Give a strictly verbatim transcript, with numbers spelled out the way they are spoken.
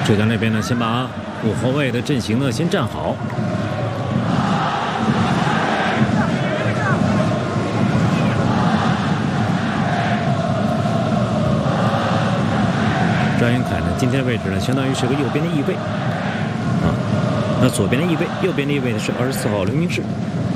浙江这边呢，先把五后卫的阵型呢先站好。张云凯呢，今天的位置呢，相当于是个右边的翼位啊。那左边的翼位，右边的翼位呢是二十四号刘明志。